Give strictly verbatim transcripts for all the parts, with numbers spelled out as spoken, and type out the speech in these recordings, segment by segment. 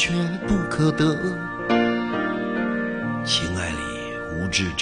却不可得。情爱里无知者。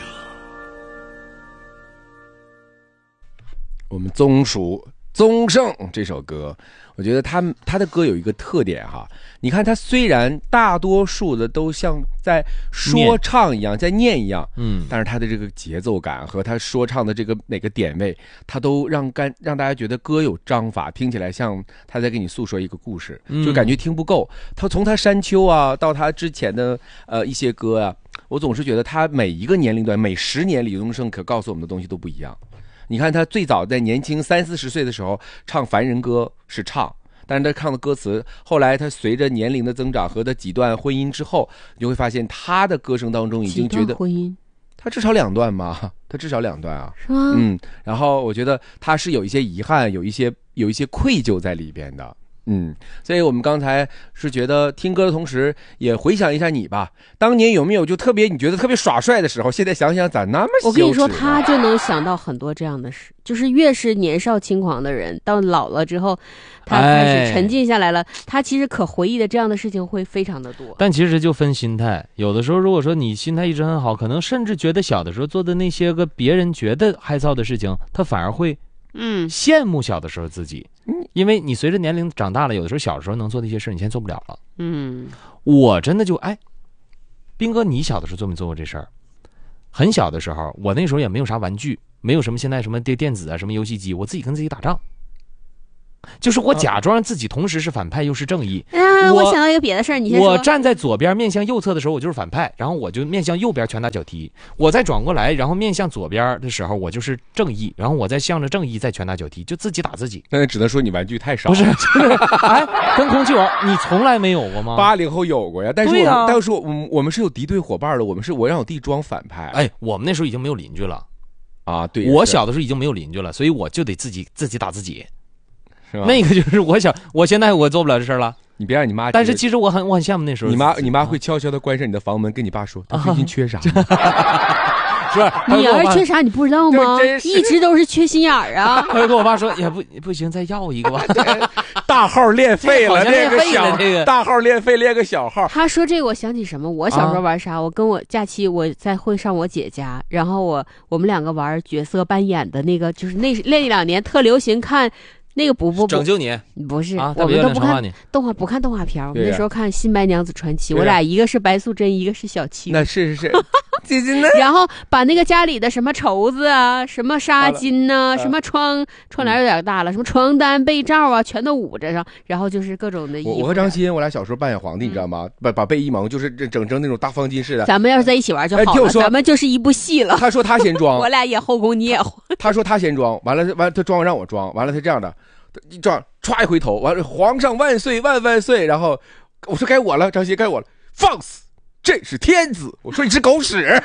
我们综属宗盛这首歌，我觉得他他的歌有一个特点哈，你看他虽然大多数的都像在说唱一样，在念一样，嗯，但是他的这个节奏感和他说唱的这个哪个点位，他都让干让大家觉得歌有章法，听起来像他在给你诉说一个故事，就感觉听不够。他从他山丘啊到他之前的呃一些歌啊，我总是觉得他每一个年龄段，每十年李宗盛可告诉我们的东西都不一样。你看他最早在年轻三四十岁的时候唱凡人歌是唱，但是他唱的歌词后来他随着年龄的增长和他几段婚姻之后，你就会发现他的歌声当中已经觉得婚姻他至少两段嘛，他至少两段啊， 是吗？ 嗯，然后我觉得他是有一些遗憾，有一些有一些愧疚在里边的。嗯，所以我们刚才是觉得听歌的同时也回想一下你吧，当年有没有就特别你觉得特别耍帅的时候，现在想想咋那么羞耻。 我跟你说他就能想到很多这样的事，就是越是年少轻狂的人到老了之后他开始沉浸下来了、哎、他其实可回忆的这样的事情会非常的多。 但其实就分心态，有的时候如果说你心态一直很好，可能甚至觉得小的时候做的那些个别人觉得害臊的事情，他反而会嗯羡慕小的时候自己，因为你随着年龄长大了，有的时候小时候能做的一些事你现在做不了了。 嗯， 我真的就哎，斌哥你小的时候做没做过这事儿？很小的时候，我那时候也没有啥玩具，没有什么现在什么电电子啊什么游戏机，我自己跟自己打仗，就是我假装自己同时是反派又是正义。 啊，我, 我想到一个别的事儿，你先说。 我站在左边面向右侧的时候，我就是反派，然后我就面向右边拳打脚踢。我再转过来，然后面向左边的时候，我就是正义，然后我再向着正义再拳打脚踢，就自己打自己。 那只能说你玩具太少。 不是，哎，跟空气玩，你从来没有过吗？ 八零后有过呀，但是我们、啊、但是我们我们是有敌对伙伴的，我们是我让我弟装反派。 哎，我们那时候已经没有邻居了啊，对， 我小的时候已经没有邻居了，所以我就得自己自己打自己。那个就是我想，我现在我做不了这事儿了。 你别让你妈。 但是其实我很我很羡慕那时候。 你妈你妈会悄悄的关上你的房门，跟你爸说：“他最近缺啥？” 是吧？ 你儿缺啥你不知道吗？一直都是缺心眼儿啊。 他就跟我爸说：“也不不行，再要一个吧。” 大号练废了，练个小这个大号练废，练个小号。 他说这个，我想起什么？我小时候玩啥？啊、我跟我假期我在会上我姐家，然后我我们两个玩角色扮演的那个，就是那那两年特流行看。那个不不不， 拯救你不是、 啊、 我们都不看动画，不看动画片。我们那时候看《新白娘子传奇》，我俩一个是白素贞，一个是小青。 那是是是，姐姐呢？ 然后把那个家里的什么绸子啊、什么纱巾呐、啊、什么窗窗帘有点大了，什么床单、被罩啊，全都捂着上，然后就是各种的衣服。 我和张鑫，我俩小时候扮演皇帝，你知道吗？把把被一蒙，就是整成那种大方巾似的。 咱们要是在一起玩就好了，咱们就是一部戏了。 他说他先装， 我俩也后宫，你也后。 他说他先装，完了完了他装让我装，完了他这样的。一装，歘一回头，完了，皇上万岁万万岁！然后我说该我了，张鑫该我了，放肆！这是天子！我说你是狗屎！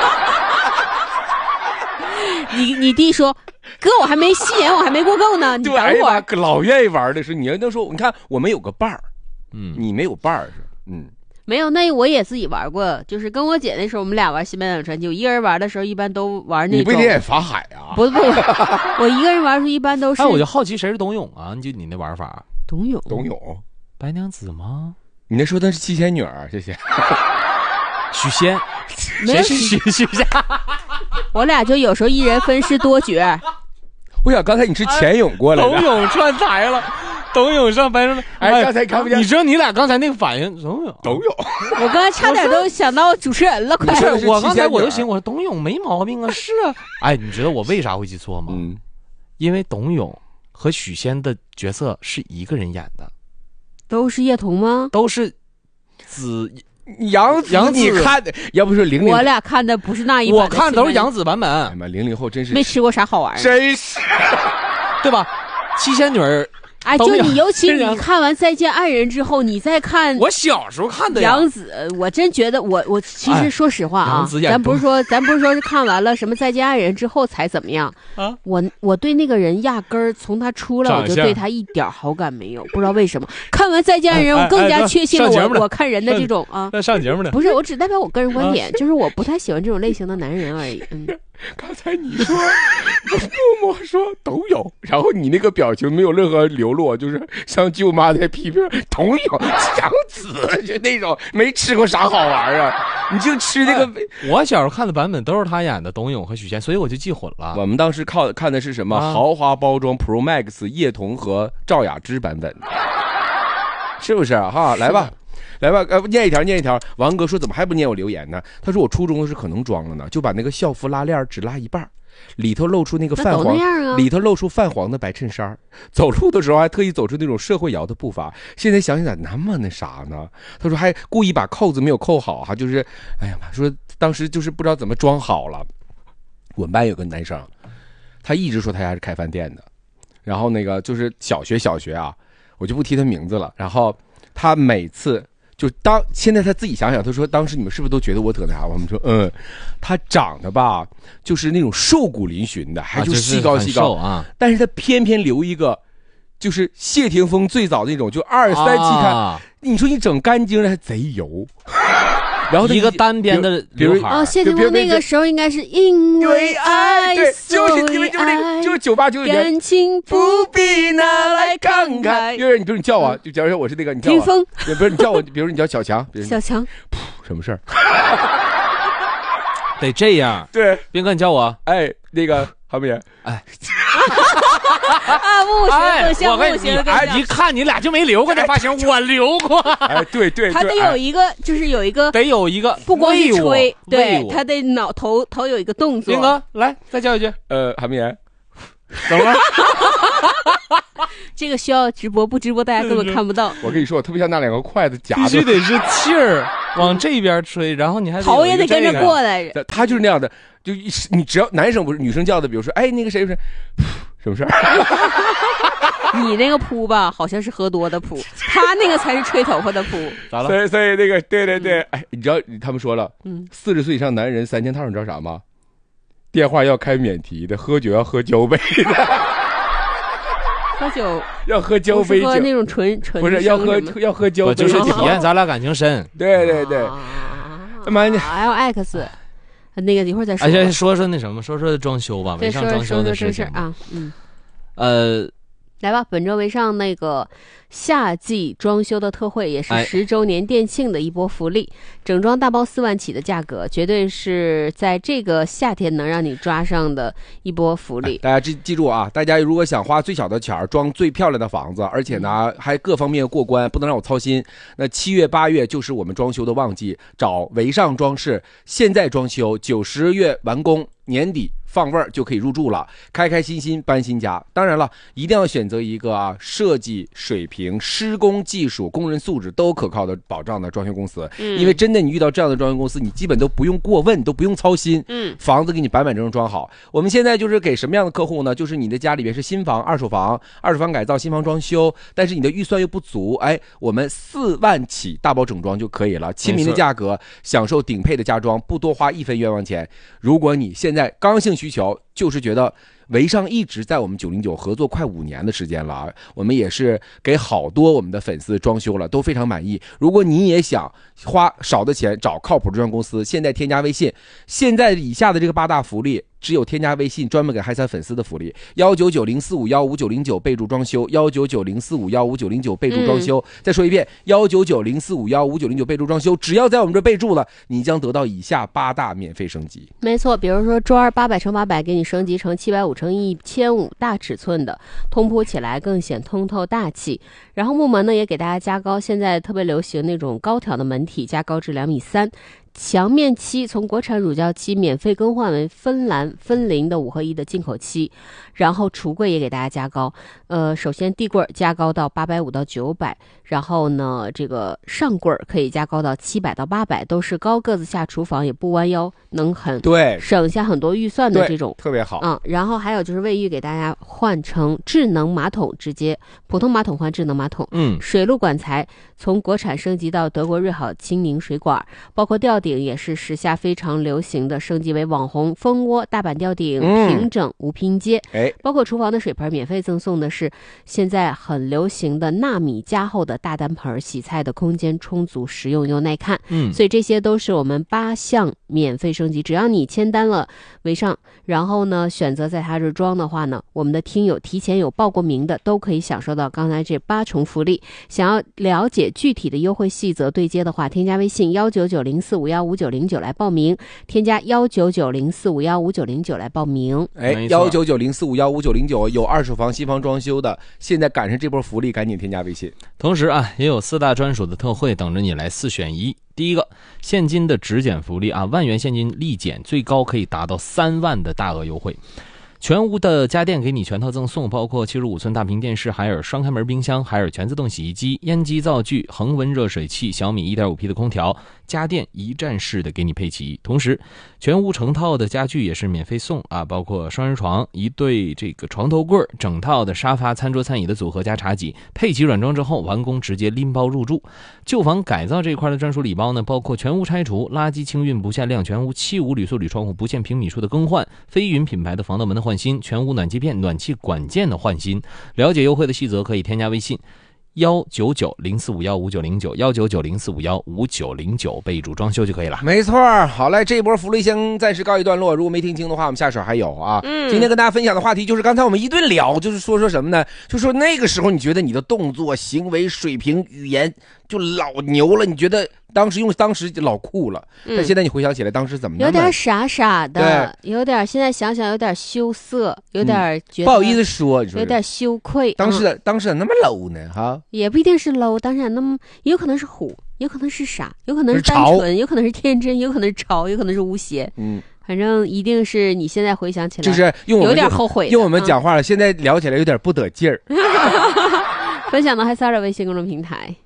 你你弟说，哥我还没戏演，我还没过够呢，你等会儿。 老愿意玩的是，你要能说，你看我们有个伴儿，嗯，你没有伴儿是，嗯。 没有，那我也自己玩过，就是跟我姐那时候，我们俩玩《新白娘子传奇》，我一个人玩的时候，一般都玩那种。 你不一定也法海啊？ 不不，我一个人玩的时候一般都是。 哎，我就好奇谁是董永啊？就你那玩法。 董永。 董永， 白娘子吗？ 你那说的是七仙女儿，谢谢。 许仙，谁是许许仙？ 我俩就有时候一人分饰多角。 我想刚才你是钱勇过来的。 董永串台了。董永上白了， 哎，刚才看不见。 你知道你俩刚才那个反应，董永， 董永， 我刚才差点都想到主持人了，快！ 是我刚才我就寻，我说董永没毛病啊，是啊。哎，你知道我为啥会记错吗？嗯，因为董永和许仙的角色是一个人演的， 都是叶童吗？ 都是子杨子，杨子你看的，要不是零零， 我俩看的不是那一版， 我看的都是杨子版本。 哎妈，零零后真是没吃过啥好玩的， 真是， 对吧？七仙女儿。 哎，就你，尤其你看完《再见爱人》之后，你再看我小时候看的杨紫，我真觉得我我其实说实话啊， 哎、 咱不是说咱不是说是看完了什么《再见爱人》之后才怎么样啊？我我对那个人压根儿从他出来我就对他一点好感没有，不知道为什么。看完《再见爱人》，我更加确信了我、哎、我看人的这种啊， 上节目的不是，我只代表我个人观点，啊、就是我不太喜欢这种类型的男人而已。嗯。 刚才你说默默说都有，然后你那个表情没有任何流露，就是像舅妈在批评都有强子，就那种没吃过啥好玩啊，你就吃那个、 哎、我小时候看的版本都是他演的董永和许仙，所以我就记混了。 我们当时靠看的是什么、啊、豪华包装 Pro Max 叶童和赵雅芝版本，是不是啊？哈，来吧来吧，呃，念一条念一条。王哥说怎么还不念我留言呢？他说我初中的是可能装了呢，就把那个校服拉链只拉一半，里头露出那个泛黄， 啊、 里头露出泛黄的白衬衫，走路的时候还特意走出那种社会摇的步伐。现在想想咋那么那啥呢？他说还故意把扣子没有扣好哈，就是哎呀妈，说当时就是不知道怎么装好了。我们班有个男生，他一直说他家是开饭店的，然后那个就是小学小学啊，我就不提他名字了。然后他每次。就当现在他自己想想，他说当时你们是不是都觉得我特那啥？我们说嗯，他长得吧就是那种瘦骨嶙峋的，还就细高细高啊， 但是他偏偏留一个就是谢霆锋最早那种就二三七开、啊，你说你整干净的还贼油。然后一个单边的刘海， 哦，谢霆锋那个时候应该是因为爱， 对，就是因为就是那个就是九八九九年， 感情不必拿来慷慨。 因为你比如你叫我，就假如说我是那个你叫我， 霆锋， 不是你叫我，比如你叫小强， 小强， 什么事儿？ 得这样， 对， 斌哥你叫我， 哎，那个郝明， 哎。 啊，不行不行不行！ 哎，一看你俩就没留过这发型，我留过。 哎，对对， 他得有一个，就是有一个， 得有一个， 不光是吹，对他得脑头头有一个动作。 斌哥，来再叫一句， 呃，郝明， 怎么了？ 这个需要直播，不直播大家根本看不到。 我跟你说，我特别像那两个筷子夹着， 必须得是气儿往这边吹，然后你还头也得跟着过来。 他就是那样的，就你只要男生不是女生叫的，比如说，哎，那个谁谁，什么事儿？ 你那个扑吧，好像是喝多的扑，他那个才是吹头发的扑。 咋了？ 所以所以那个，对对对，哎，你知道他们说了，嗯，四十岁以上男人三件套，你知道啥吗？电话要开免提的，喝酒要喝交杯的。 喝酒要喝交杯酒， 喝那种纯纯不是要喝要喝交杯， 就是体验咱俩感情深。 对对对， 干嘛呢 ？L X， 那个一会儿再说。 哎，说说那什么，说说装修吧，围上装修的事情啊，嗯， 呃， 来吧，本周围上那个夏季装修的特惠也是十周年店庆的一波福利，哎、整装大包四万起的价格，绝对是在这个夏天能让你抓上的一波福利。 哎、大家记记住啊，大家如果想花最小的钱装最漂亮的房子，而且呢、嗯、还各方面过关，不能让我操心。那七月八月就是我们装修的旺季，找维上装饰，现在装修，九十月完工，年底放味儿就可以入住了，开开心心搬新家。当然了，一定要选择一个啊设计水平、施工技术、工人素质都可靠的保障的装修公司。嗯，因为真的你遇到这样的装修公司，你基本都不用过问，都不用操心。嗯，房子给你板板正正装好。我们现在就是给什么样的客户呢？就是你的家里边是新房、二手房、二手房改造、新房装修，但是你的预算又不足，哎，我们四万起大包整装就可以了，亲民的价格，享受顶配的家装，不多花一分冤枉钱。如果你现在刚性需求，就是觉得维上一直在我们九零九合作快五年的时间了啊，我们也是给好多我们的粉丝装修了，都非常满意。如果你也想花少的钱找靠谱的装修公司，现在添加微信，现在以下的这个八大福利只有添加微信专门给嗨三粉丝的福利，幺九九零四五幺五九零九备注装修，幺九九零四五幺五九零九备注装修。再说一遍，幺九九零四五幺五九零九备注装修，只要在我们这备注了，你将得到以下八大免费升级。 没错，比如说周二八百乘八百给你升级成七百五乘一千五大尺寸的，通铺起来更显通透大气。然后木门呢也给大家加高，现在特别流行那种高挑的门体，加高至两米三。墙面漆从国产乳胶漆免费更换为芬兰芬林的五合一的进口漆，然后橱柜也给大家加高，呃，首先地柜加高到八百五到九百，然后呢，这个上柜可以加高到七百到八百，都是高个子下厨房也不弯腰，能很对省下很多预算的这种， 特别好。 嗯，然后还有就是卫浴给大家换成智能马桶，直接普通马桶换智能马桶，嗯，水路管材从国产升级到德国瑞好青柠水管，包括吊顶也是时下非常流行的，升级为网红蜂窝大板吊顶， 嗯、 平整无拼接。 哎， 包括厨房的水盆免费赠送的是现在很流行的纳米加厚的大单盆，洗菜的空间充足，实用又耐看。 嗯， 所以这些都是我们八项免费升级，只要你签单了为上，然后呢选择在他这装的话呢，我们的听友提前有报过名的都可以享受到刚才这八重福利。想要了解具体的优惠细则对接的话，添加微信幺九九零四五幺五九零九来报名，添加幺九九零四五幺五九零九来报名。 哎，幺九九零四五幺五九零九有二手房新房装修的，现在赶上这波福利，赶紧添加微信。 同时啊，也有四大专属的特惠等着你来四选一。第一个，现金的直减福利啊，万元现金立减，最高可以达到三万的大额优惠。全屋的家电给你全套赠送，包括七十五寸大屏电视、海尔双开门冰箱、海尔全自动洗衣机、烟机灶具、恒温热水器、小米 一点五 P 的空调，家电一站式的给你配齐。同时全屋成套的家具也是免费送啊，包括双人床、一对这个床头柜、整套的沙发、餐桌餐椅的组合加茶几，配齐软装之后完工直接拎包入住。旧房改造这一块的专属礼包呢，包括全屋拆除、垃圾清运不限量全屋、漆无铝塑铝窗户不限平米数的更换、飞云品牌的防盗门的换新、全屋暖气片、暖气管件的换新。了解优惠的细则可以添加微信幺九九零四五幺五九零九幺九九零四五幺五九零九，备注装修就可以了。 没错，好嘞，这波福利先暂时告一段落。如果没听清的话，我们下手还有啊。嗯，今天跟大家分享的话题就是刚才我们一顿聊，就是说说什么呢？就说那个时候你觉得你的动作、行为、水平、语言就老牛了，你觉得当时用当时就老酷了，但现在你回想起来，当时怎么有点傻傻的，有点现在想想有点羞涩，有点觉得、嗯、 不好意思说，你说有点羞愧。 当时、 嗯、 当时怎么那么 low 呢？哈， 也不一定是 low， 当时那么也有可能是虎，有可能是傻，有可能是单纯，有可能是天真，有可能是潮，有可能是无邪。嗯。反正一定是你现在回想起来， 就是用有点后悔。 用我们讲话了，嗯、现在聊起来有点不得劲儿。 分享的还骚扰微信公众平台。